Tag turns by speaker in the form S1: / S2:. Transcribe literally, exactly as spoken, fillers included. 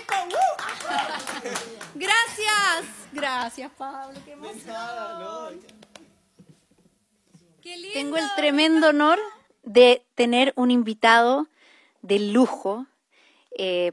S1: México. ¡Uh! Gracias. Gracias, Pablo. Qué emoción. Qué lindo. Tengo el tremendo honor de tener un invitado de lujo. Eh,